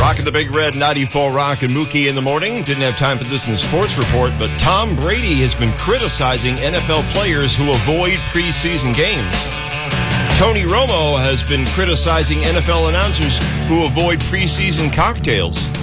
Rocking the Big Red 94 Rock and Mookie in the morning. Didn't have time for this in the sports report, but Tom Brady has been criticizing NFL players who avoid preseason games. Tony Romo has been criticizing NFL announcers who avoid preseason cocktails.